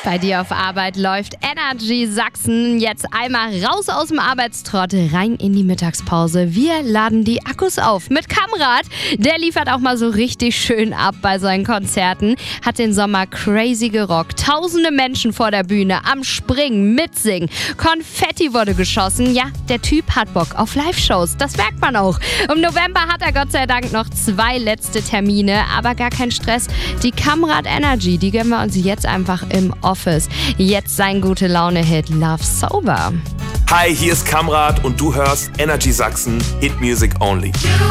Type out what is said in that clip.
Bei dir auf Arbeit läuft Energy Sachsen. Jetzt einmal raus aus dem Arbeitstrott, rein in die Mittagspause. Wir laden die Akkus auf mit Kamrat. Der liefert auch mal so richtig schön ab bei seinen Konzerten. Hat den Sommer crazy gerockt. Tausende Menschen vor der Bühne, am Springen, mitsingen. Konfetti wurde geschossen. Ja, der Typ hat Bock auf Live-Shows. Das merkt man auch. Im November hat er Gott sei Dank noch 2 letzte Termine. Aber gar kein Stress. Die Kamrat Energy, die gönnen wir uns jetzt einfach im Office. Jetzt sein Gute-Laune-Hit Love Sober. Hi, hier ist Kamrat und du hörst Energy Sachsen, Hit Music Only.